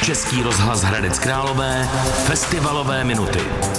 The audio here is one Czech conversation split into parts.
Český rozhlas Hradec Králové, festivalové minuty.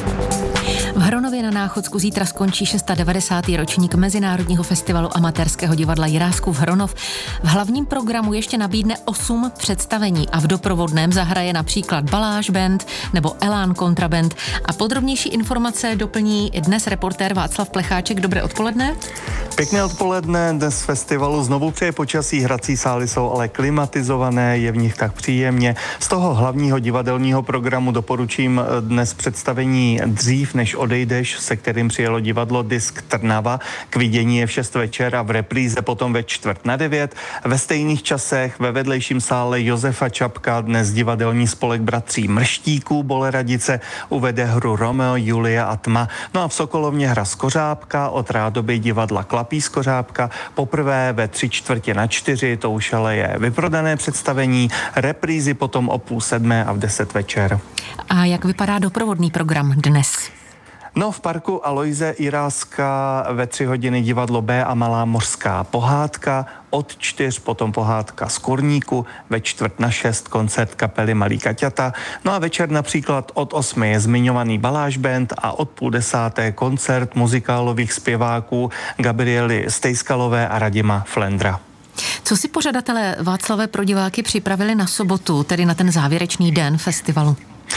V Hronově na Náchodsku zítra skončí 690. ročník Mezinárodního festivalu amatérského divadla Jiráskův Hronov. V hlavním programu ještě nabídne 8 představení a v doprovodném zahraje například Baláž Band nebo Elán Kontraband. A podrobnější informace doplní dnes reportér Václav Plecháček. Dobré odpoledne. Pěkné odpoledne, dnes festivalu znovu přeje počasí, hrací sály jsou ale klimatizované, je v nich tak příjemně. Z toho hlavního divadelního programu doporučím dnes představení Dřív než odejdeš, se kterým přijelo divadlo Disk Trnava. K vidění je v 6 večer a v repríze potom ve 8:45. Ve stejných časech ve vedlejším sále Josefa Čapka dnes divadelní spolek bratří Mrštíků Boleradice uvede hru Romeo, Julia a tma. No a v Sokolovně hra Skořápka od rádoby divadla Klapí Skořápka. Poprvé ve 3:45, to už ale je vyprodané představení. Reprízy potom o 6:30 a v 10 večer. A jak vypadá doprovodný program dnes? No, v parku Aloise Jiráska ve 3 hodiny divadlo B a Malá mořská pohádka, od 4 potom pohádka z Kurníku, ve 5:45 koncert kapely Malý Kaťata, no a večer například od 8 je zmiňovaný Baláž Band a od 9:30 koncert muzikálových zpěváků Gabriely Stejskalové a Radima Flendra. Co si pořadatelé, Václave, pro diváky připravili na sobotu, tedy na ten závěrečný den festivalu?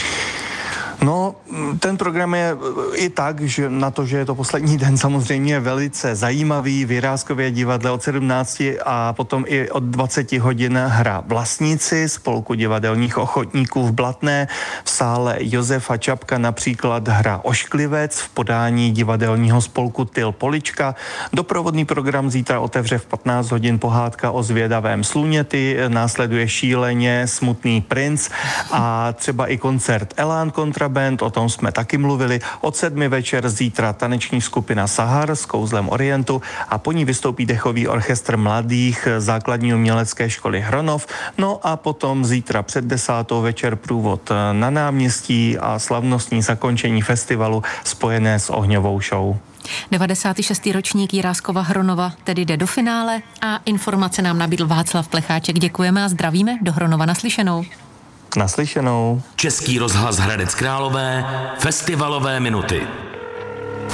No, ten program je i tak, že na to, že je to poslední den, samozřejmě velice zajímavý. V Jiráskově divadle od 17 a potom i od 20 hodin hra Vlastníci spolku divadelních ochotníků v Blatné. V sále Josefa Čapka například hra Ošklivec v podání divadelního spolku Tyl Polička. Doprovodný program zítra otevře v 15 hodin pohádka o zvědavém sluněty, následuje Šíleně smutný princ a třeba i koncert Elán Kontraband, o tom jsme taky mluvili. Od 7 večer zítra taneční skupina Sahar s kouzlem Orientu a po ní vystoupí dechový orchestr mladých základní umělecké školy Hronov. No a potom zítra před 10 večer průvod na náměstí a slavnostní zakončení festivalu spojené s ohňovou show. 96. ročník Jiráskova Hronova tedy jde do finále a informace nám nabídl Václav Plecháček. Děkujeme a zdravíme do Hronova. Naslyšenou. Naslyšenou. Český rozhlas Hradec Králové, festivalové minuty.